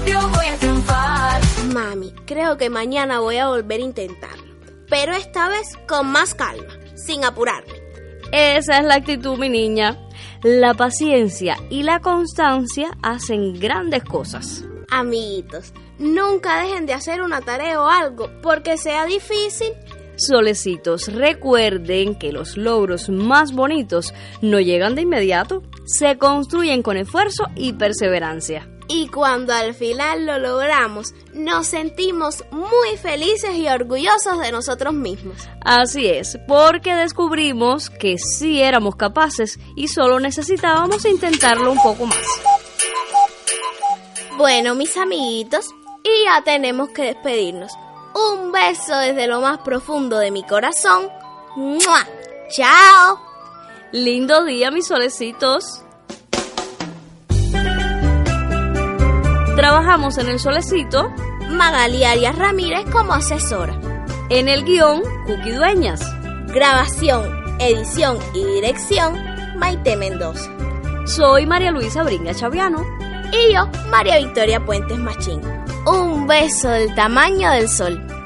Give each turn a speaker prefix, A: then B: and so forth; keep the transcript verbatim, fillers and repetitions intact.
A: yo voy a triunfar.
B: Mami, creo que mañana voy a volver a intentarlo, pero esta vez con más calma, sin apurarme.
C: Esa es la actitud, mi niña. La paciencia y la constancia hacen grandes cosas.
B: Amiguitos, nunca dejen de hacer una tarea o algo porque sea difícil.
C: Solecitos, recuerden que los logros más bonitos no llegan de inmediato, se construyen con esfuerzo y perseverancia.
B: Y cuando al final lo logramos, nos sentimos muy felices y orgullosos de nosotros mismos.
C: Así es, porque descubrimos que sí éramos capaces y solo necesitábamos intentarlo un poco más.
B: Bueno, mis amiguitos, y ya tenemos que despedirnos. Un beso desde lo más profundo de mi corazón. ¡Mua! ¡Chao!
C: Lindo día, mis solecitos. Trabajamos en El Solecito
B: Magali Arias Ramírez como asesora.
C: En el guión, Cookie Dueñas.
B: Grabación, edición y dirección, Maite Mendoza.
C: Soy María Luisa Bringa Chaviano.
B: Y yo, María Victoria Puentes Machín. Un beso del tamaño del sol.